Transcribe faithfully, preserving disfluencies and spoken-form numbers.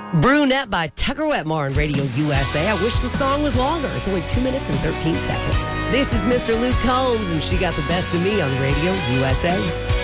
Brunette by Tucker Wetmore on Radio U S A. I wish the song was longer. It's only two minutes and thirteen seconds. This is Mister Luke Combs, and she got the best of me on Radio U S A.